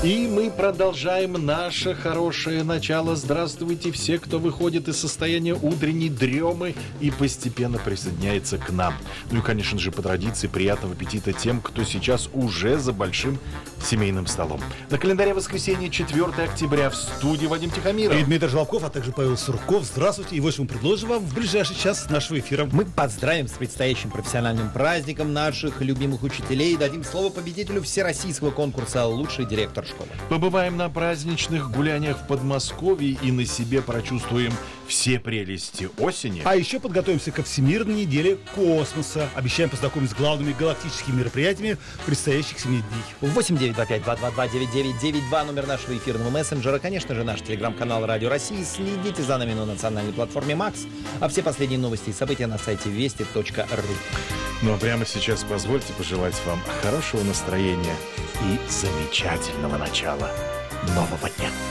И мы продолжаем наше хорошее начало. Здравствуйте все, кто выходит из состояния утренней дремы и постепенно присоединяется к нам. Ну и, конечно же, по традиции, приятного аппетита тем, кто сейчас уже за большим семейным столом. На календаре воскресенье, 4 октября, в студии Вадим Тихомиров. И Дмитрий Жолобков, а также Павел Сурков. Здравствуйте. И вот что мы предложим вам в ближайший час нашего эфира. Мы поздравим с предстоящим профессиональным праздником наших любимых учителей и дадим слово победителю всероссийского конкурса «Лучший директор школы». Побываем на праздничных гуляниях в Подмосковье и на себе прочувствуем все прелести осени. А еще подготовимся ко Всемирной неделе космоса. Обещаем познакомить с главными галактическими мероприятиями предстоящих 7 дней. 8-925-222-9992 номер нашего эфирного мессенджера. Конечно же, наш телеграм-канал Радио России. Следите за нами на национальной платформе МАКС. А все последние новости и события на сайте вести.ру. Ну а прямо сейчас позвольте пожелать вам хорошего настроения и замечательного начала нового дня.